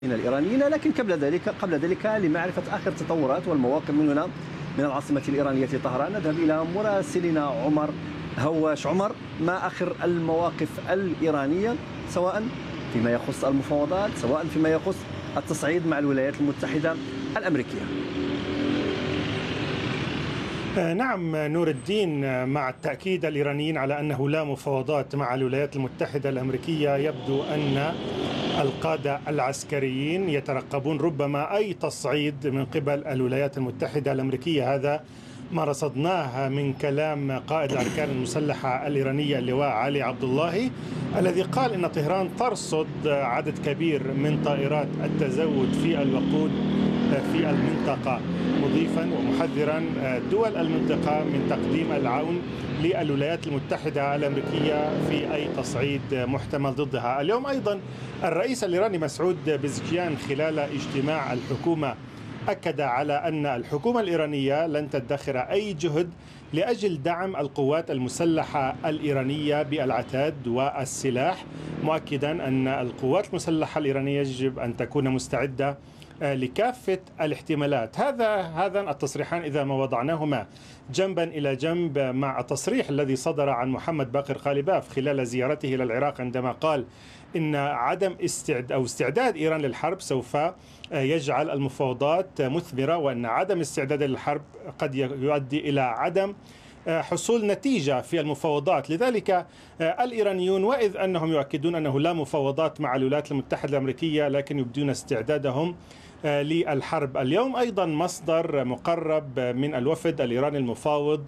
الإيرانيين. لكن قبل ذلك لمعرفة آخر التطورات والمواقف من هنا من العاصمة الإيرانية طهران نذهب إلى مراسلنا عمر هواش. عمر، ما آخر المواقف الإيرانية سواء فيما يخص المفاوضات سواء فيما يخص التصعيد مع الولايات المتحدة الأمريكية؟ نعم نور الدين، مع التأكيد الإيرانيين على أنه لا مفاوضات مع الولايات المتحدة الأمريكية. يبدو أن القادة العسكريين يترقبون ربما أي تصعيد من قبل الولايات المتحدة الأمريكية. هذا ما رصدناه من كلام قائد الأركان المسلحة الإيرانية اللواء علي عبد الله، الذي قال إن طهران ترصد عدد كبير من طائرات التزود في الوقود في المنطقة، مضيفا ومحذرا دول المنطقة من تقديم العون للولايات المتحدة الأمريكية في أي تصعيد محتمل ضدها. اليوم أيضا الرئيس الإيراني مسعود بزكيان خلال اجتماع الحكومة أكد على أن الحكومة الإيرانية لن تدخر أي جهد لأجل دعم القوات المسلحة الإيرانية بالعتاد والسلاح، مؤكدا أن القوات المسلحة الإيرانية يجب أن تكون مستعدة لكافة الاحتمالات. هذا التصريحان إذا ما وضعناهما جنبا إلى جنب مع التصريح الذي صدر عن محمد باقر غالباف خلال زيارته إلى العراق، عندما قال إن عدم استعداد إيران للحرب سوف يجعل المفاوضات مثمرة، وأن عدم استعداد للحرب قد يؤدي إلى عدم حصول نتيجة في المفاوضات. لذلك الإيرانيون وإذ أنهم يؤكدون أنه لا مفاوضات مع الولايات المتحدة الأمريكية لكن يبدون استعدادهم للحرب. اليوم أيضا مصدر مقرب من الوفد الإيراني المفاوض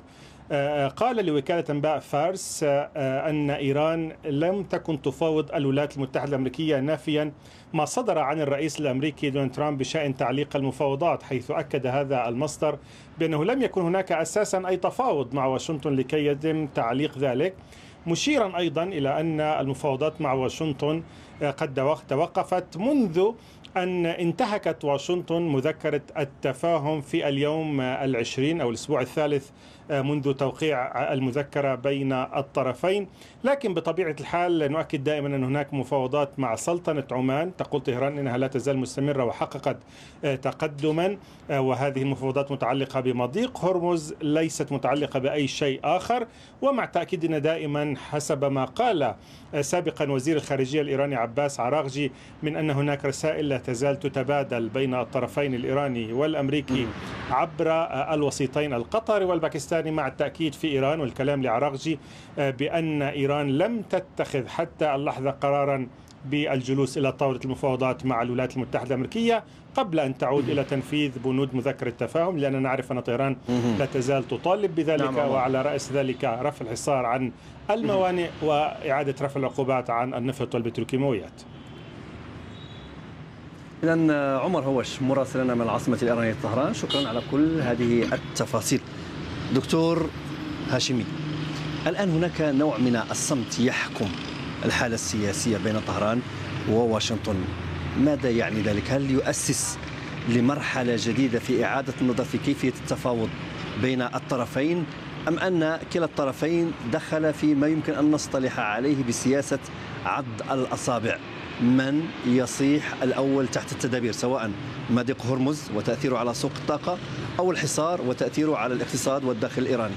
قال لوكالة أنباء فارس أن إيران لم تكن تفاوض الولايات المتحدة الأمريكية، نافيا ما صدر عن الرئيس الأمريكي دونالد ترامب بشأن تعليق المفاوضات، حيث أكد هذا المصدر بأنه لم يكن هناك أساسا أي تفاوض مع واشنطن لكي يتم تعليق ذلك، مشيرا أيضا إلى أن المفاوضات مع واشنطن قد توقفت منذ أن انتهكت واشنطن مذكرة التفاهم في اليوم 20 أو الأسبوع الثالث منذ توقيع المذكرة بين الطرفين. لكن بطبيعة الحال نؤكد دائما أن هناك مفاوضات مع سلطنة عمان، تقول طهران أنها لا تزال مستمرة وحققت تقدما، وهذه المفاوضات متعلقة بمضيق هرمز ليست متعلقة بأي شيء آخر. ومع تأكيدنا دائما حسب ما قال سابقا وزير الخارجية الإيراني عباس عراغجي من أن هناك رسائل لا تزال تتبادل بين الطرفين الإيراني والأمريكي عبر الوسيطين القطري والباكستاني، مع التأكيد في إيران والكلام لعراغجي بأن إيران لم تتخذ حتى اللحظة قرارا بالجلوس إلى طاولة المفاوضات مع الولايات المتحدة الأمريكية قبل أن تعود إلى تنفيذ بنود مذكرة التفاهم، لأننا نعرف أن طهران لا تزال تطالب بذلك، وعلى رأس ذلك رفع الحصار عن الموانئ وإعادة رفع العقوبات عن النفط والبتروكيماويات. إذن عمر هواش مراسلنا من العاصمة الإيرانية طهران، شكرا على كل هذه التفاصيل. دكتور هاشمي، الآن هناك نوع من الصمت يحكم الحالة السياسية بين طهران وواشنطن، ماذا يعني ذلك؟ هل يؤسس لمرحلة جديدة في إعادة النظر في كيفية التفاوض بين الطرفين، أم أن كلا الطرفين دخل في ما يمكن أن نصطلح عليه بسياسة عض الأصابع، من يصيح الأول تحت التدابير، سواء مضيق هرمز وتأثيره على سوق الطاقة أو الحصار وتأثيره على الاقتصاد والداخل الإيراني؟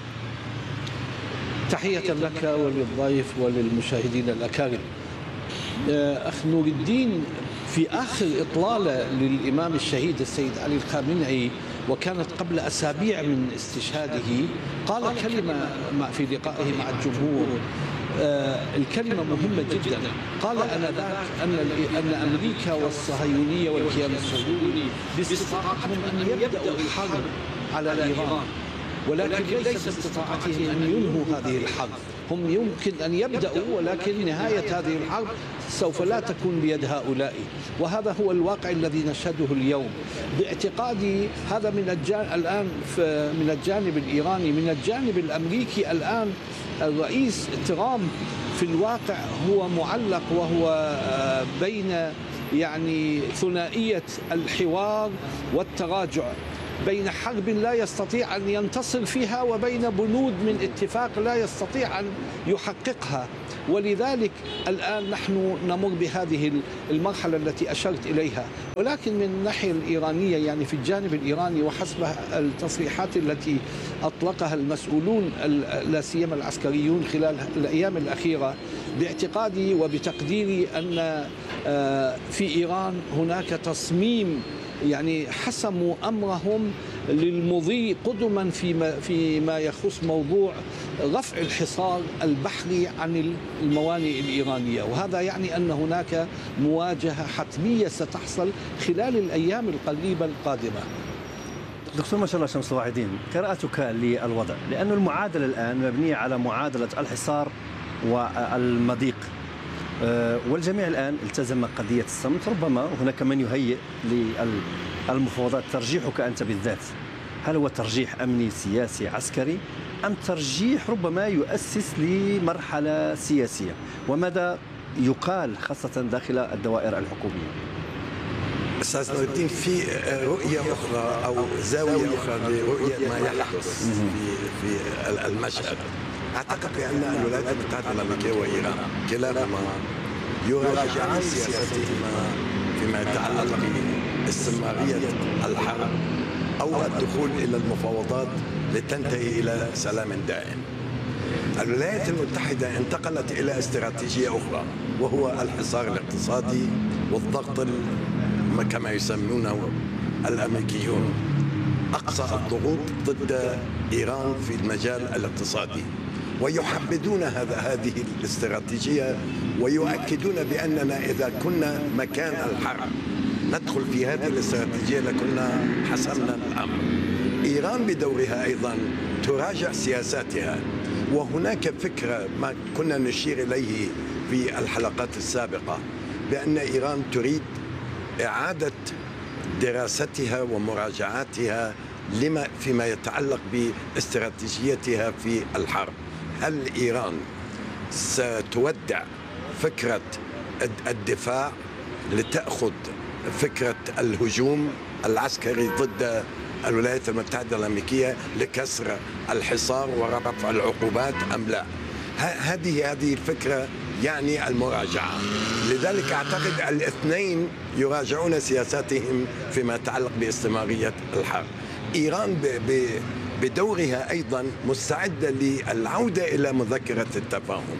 تحية لك وللضيف وللمشاهدين الأكارم. أخ نور الدين، في آخر إطلالة للإمام الشهيد السيد علي الخامنئي وكانت قبل أسابيع من استشهاده قال كلمة في لقائه مع الجمهور، الكلمة مهمة جدا. قال أن أمريكا والصهيونية والكيان الصهيوني باستطاعتهم أن يبدأوا الحرب على إيران، ولكن ليس باستطاعتهم أن ينهوا هذه الحرب. هم يمكن أن يبدأوا، ولكن نهاية هذه الحرب سوف لا تكون بيد هؤلاء، وهذا هو الواقع الذي نشهده اليوم. باعتقادي هذا الآن من الجانب الإيراني. من الجانب الأمريكي الآن الرئيس ترامب في الواقع هو معلق، وهو بين ثنائية الحوار والتراجع. بين حرب لا يستطيع أن ينتصر فيها وبين بنود من اتفاق لا يستطيع أن يحققها. ولذلك الآن نحن نمر بهذه المرحلة التي أشرت إليها. ولكن من الناحية الإيرانية، يعني في الجانب الإيراني، وحسب التصريحات التي أطلقها المسؤولون لا سيما العسكريون خلال الأيام الأخيرة، باعتقادي وبتقديري أن في إيران هناك تصميم، يعني حسموا أمرهم للمضي قدما فيما يخص موضوع رفع الحصار البحري عن الموانئ الإيرانية. وهذا يعني أن هناك مواجهة حتمية ستحصل خلال الأيام القريبة القادمة. دكتور ما شاء الله شمس الواعدين، قراءتك للوضع، لأن المعادلة الآن مبنية على معادلة الحصار والمضيق، والجميع الآن التزم قضية الصمت. ربما هناك من يهيئ للمفاوضات. ترجيحك أنت بالذات، هل هو ترجيح أمني سياسي عسكري أم ترجيح ربما يؤسس لمرحلة سياسية؟ وماذا يقال خاصة داخل الدوائر الحكومية؟ أستاذ نور الدين، في رؤية أخرى أو زاوية أخرى لرؤية ما يحدث في المشهد. أعتقد بأن الولايات المتحدة الأمريكية وإيران كلاهما يراجعان سياستهما فيما يتعلق باستمرارية الحرب أو الدخول إلى المفاوضات لتنتهي إلى سلام دائم. الولايات المتحدة انتقلت إلى استراتيجية أخرى، وهو الحصار الاقتصادي والضغط كما يسمونه الأمريكيون أقصى الضغوط ضد إيران في المجال الاقتصادي، ويحبذون هذه الاستراتيجية، ويؤكدون بأننا إذا كنا مكان الحرب ندخل في هذه الاستراتيجية لكنا حسمنا الأمر. إيران بدورها أيضا تراجع سياساتها، وهناك فكرة ما كنا نشير إليه في الحلقات السابقة بأن إيران تريد إعادة دراستها ومراجعاتها فيما يتعلق باستراتيجيتها في الحرب. هل إيران ستودع فكرة الدفاع لتأخذ فكرة الهجوم العسكري ضد الولايات المتحدة الأمريكية لكسر الحصار ورفع العقوبات أم لا؟ هذه الفكرة يعني المراجعة. لذلك أعتقد الاثنين يراجعون سياساتهم فيما يتعلق باستمرارية الحرب. إيران بدورها أيضا مستعدة للعودة إلى مذكرة التفاهم،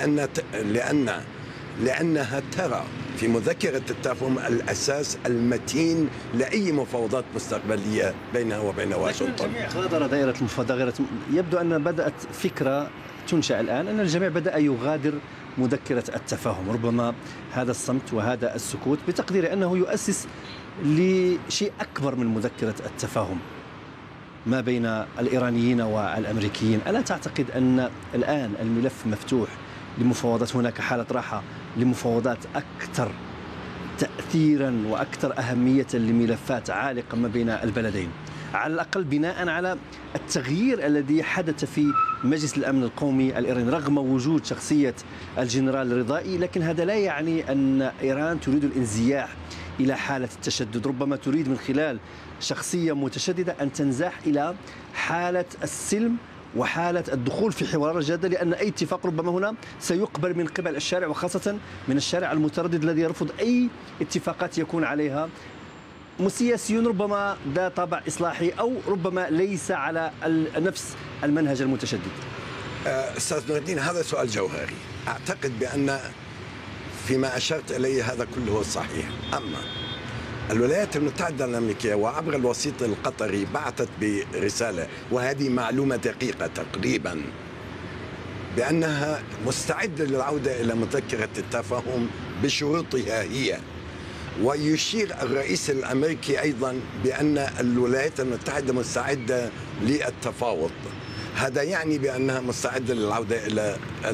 لأنها ترى في مذكرة التفاهم الأساس المتين لأي مفاوضات مستقبلية بينها وبين واشنطن. الجميع غادر دائرة المفاوضات. يبدو أن بدأت فكرة تنشأ الآن أن الجميع بدأ يغادر مذكرة التفاهم. ربما هذا الصمت وهذا السكوت بتقدير أنه يؤسس لشيء أكبر من مذكرة التفاهم ما بين الإيرانيين والأمريكيين. ألا تعتقد أن الآن الملف مفتوح لمفاوضات، هناك حالة راحة لمفاوضات أكثر تأثيرا وأكثر أهمية لملفات عالقة ما بين البلدين، على الأقل بناء على التغيير الذي حدث في مجلس الأمن القومي الإيراني رغم وجود شخصية الجنرال الرضائي؟ لكن هذا لا يعني أن إيران تريد الانزياح إلى حالة التشدد. ربما تريد من خلال شخصية متشددة أن تنزاح إلى حالة السلم وحالة الدخول في حوار جادة، لأن أي اتفاق ربما هنا سيقبل من قبل الشارع، وخاصة من الشارع المتردد الذي يرفض أي اتفاقات يكون عليها سياسيون ربما ذات طابع إصلاحي أو ربما ليس على نفس المنهج المتشدد. أستاذ نور الدين، هذا سؤال جوهري. أعتقد بأن فيما أشرت إليه هذا كله صحيح. أما الولايات المتحدة الأمريكية وعبر الوسيط القطري بعثت برسالة، وهذه معلومة دقيقة تقريبا، بأنها مستعدة للعودة إلى مذكرة التفاهم بشروطها هي. ويشير الرئيس الأمريكي أيضا بأن الولايات المتحدة مستعدة للتفاوض. هذا يعني بأنها مستعدة للعودة إلى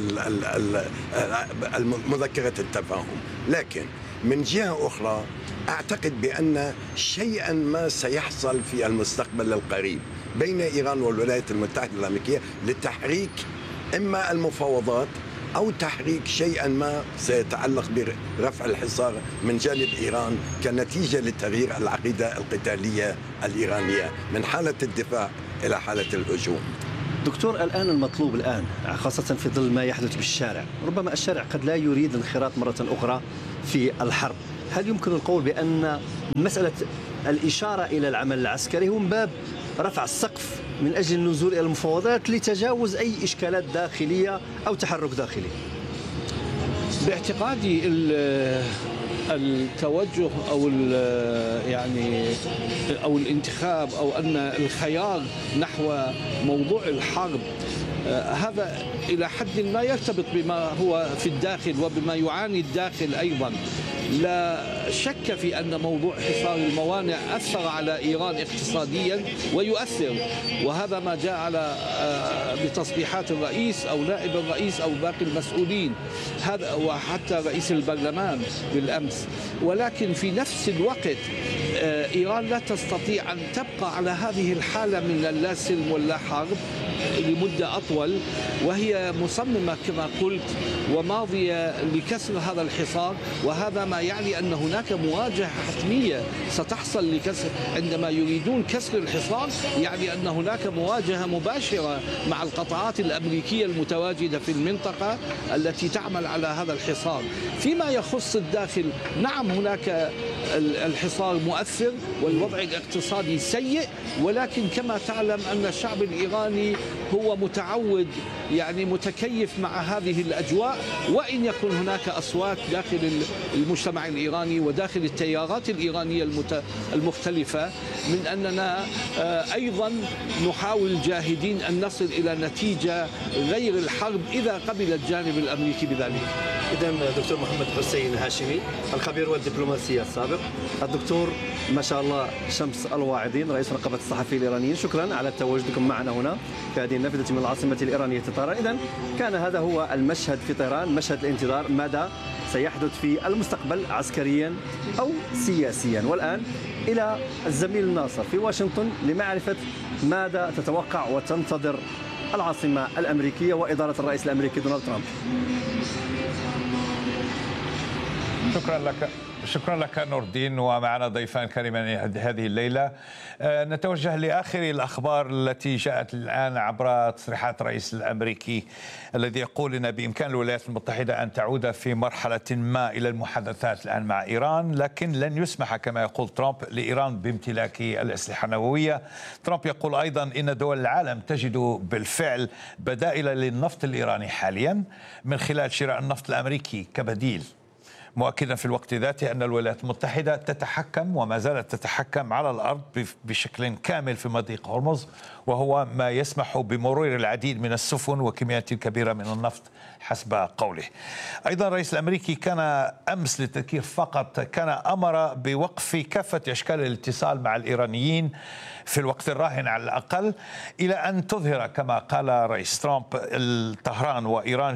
مذكرة التفاهم. لكن من جهة أخرى أعتقد بأن شيئا ما سيحصل في المستقبل القريب بين إيران والولايات المتحدة الأمريكية لتحريك إما المفاوضات أو تحريك شيئا ما سيتعلق برفع الحصار من جانب إيران كنتيجة لتغيير العقيدة القتالية الإيرانية من حالة الدفاع إلى حالة الهجوم. دكتور، الآن المطلوب الآن خاصة في ظل ما يحدث بالشارع، ربما الشارع قد لا يريد الانخراط مرة أخرى في الحرب، هل يمكن القول بأن مسألة الإشارة إلى العمل العسكري هو من باب رفع السقف من أجل النزول إلى المفاوضات لتجاوز أي إشكالات داخلية أو تحرك داخلي؟ باعتقادي التوجه او الانتخاب او ان الخيار نحو موضوع الحرب هذا إلى حد ما يرتبط بما هو في الداخل وبما يعاني الداخل أيضا. لا شك في أن موضوع حصار الموانئ أثر على إيران اقتصاديا ويؤثر، وهذا ما جاء على بتصريحات الرئيس أو نائب الرئيس أو باقي المسؤولين، هذا وحتى رئيس البرلمان بالأمس. ولكن في نفس الوقت إيران لا تستطيع أن تبقى على هذه الحالة من اللا سلم ولا حرب لمدة أطول، وهي مصممة كما قلت وماضية لكسر هذا الحصار. وهذا ما يعني أن هناك مواجهة حتمية ستحصل لكسر، عندما يريدون كسر الحصار يعني أن هناك مواجهة مباشرة مع القطاعات الأمريكية المتواجدة في المنطقة التي تعمل على هذا الحصار. فيما يخص الداخل، نعم هناك الحصار مؤثر والوضع الاقتصادي سيء، ولكن كما تعلم أن الشعب الإيراني هو متعود يعني متكيف مع هذه الأجواء، وإن يكن هناك أصوات داخل المجتمع الإيراني وداخل التيارات الإيرانية المختلفة من أننا أيضا نحاول جاهدين أن نصل إلى نتيجة غير الحرب إذا قبل الجانب الأمريكي بذلك. إذن دكتور محمد حسين هاشمي الخبير والدبلوماسية السابق، الدكتور ما شاء الله شمس الواعدين رئيس نقابة الصحفيين الإيرانيين، شكرا على تواجدكم معنا هنا في هذه النافذة من العاصمة الإيرانية طهران. إذن كان هذا هو المشهد في طهران، مشهد الانتظار ماذا سيحدث في المستقبل عسكريا أو سياسيا. والآن إلى الزميل ناصر في واشنطن لمعرفة ماذا تتوقع وتنتظر العاصمة الأمريكية وإدارة الرئيس الأمريكي دونالد ترامب. شكرا لك نور الدين، ومعنا ضيفان كريمان هذه الليلة. نتوجه لآخر الأخبار التي جاءت الآن عبر تصريحات الرئيس الأمريكي الذي يقول إن بإمكان الولايات المتحدة أن تعود في مرحلة ما إلى المحادثات الآن مع إيران، لكن لن يسمح كما يقول ترامب لإيران بامتلاك الأسلحة النووية. ترامب يقول أيضا إن دول العالم تجد بالفعل بدائل للنفط الإيراني حاليا من خلال شراء النفط الأمريكي كبديل، مؤكدا في الوقت ذاته أن الولايات المتحدة تتحكم وما زالت تتحكم على الأرض بشكل كامل في مضيق هرمز، وهو ما يسمح بمرور العديد من السفن وكميات كبيرة من النفط حسب قوله. أيضا الرئيس الأمريكي كان أمس للتذكير فقط كان أمر بوقف كافة أشكال الاتصال مع الإيرانيين في الوقت الراهن على الأقل، إلى أن تظهر كما قال رئيس ترامب طهران وإيران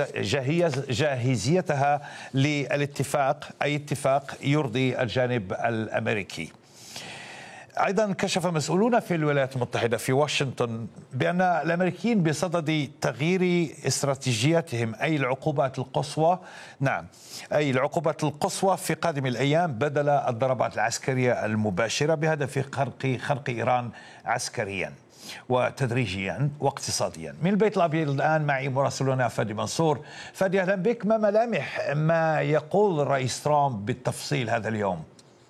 جاهزيتها للاتفاق، أي اتفاق يرضي الجانب الأمريكي. أيضا كشف مسؤولون في الولايات المتحدة في واشنطن بأن الأمريكيين بصدد تغيير استراتيجياتهم، أي العقوبات القصوى، نعم أي العقوبات القصوى في قادم الأيام بدل الضربات العسكرية المباشرة بهدف خرق إيران عسكريا وتدريجيا واقتصاديا. من البيت الأبيض الآن معي مراسلنا فادي منصور. فادي أهلا بك، ما ملامح ما يقول الرئيس ترامب بالتفصيل هذا اليوم؟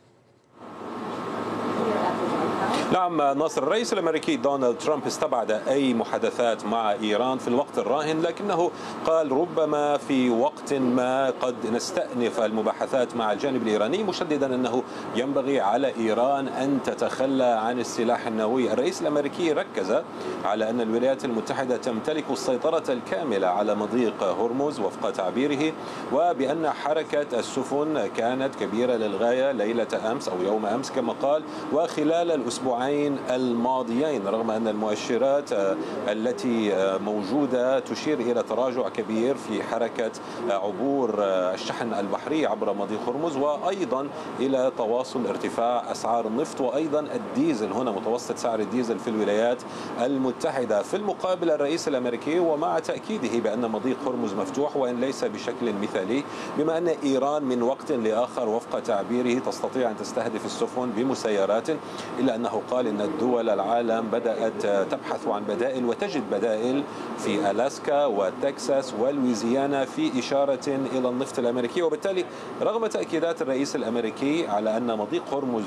نعم ناصر، الرئيس الأمريكي دونالد ترامب استبعد أي محادثات مع إيران في الوقت الراهن، لكنه قال ربما في وقت ما قد نستأنف المباحثات مع الجانب الإيراني، مشددا أنه ينبغي على إيران أن تتخلى عن السلاح النووي. الرئيس الأمريكي ركز على أن الولايات المتحدة تمتلك السيطرة الكاملة على مضيق هرمز وفق تعبيره، وبأن حركة السفن كانت كبيرة للغاية ليلة أمس أو يوم أمس كما قال، وخلال الأسبوعين الأسبوعين الماضيين، رغم أن المؤشرات التي موجودة تشير إلى تراجع كبير في حركة عبور الشحن البحري عبر مضيق هرمز، وأيضا إلى تواصل ارتفاع أسعار النفط وأيضا الديزل. هنا متوسط سعر الديزل في الولايات المتحدة. في المقابل الرئيس الأمريكي ومع تأكيده بأن مضيق هرمز مفتوح وإن ليس بشكل مثالي، بما أن إيران من وقت لآخر وفق تعبيره تستطيع أن تستهدف السفن بمسيرات، إلا أنه قال أن الدول العالم بدأت تبحث عن بدائل وتجد بدائل في ألاسكا وتكساس ولويزيانا، في إشارة إلى النفط الأمريكي. وبالتالي رغم تأكيدات الرئيس الأمريكي على أن مضيق هرمز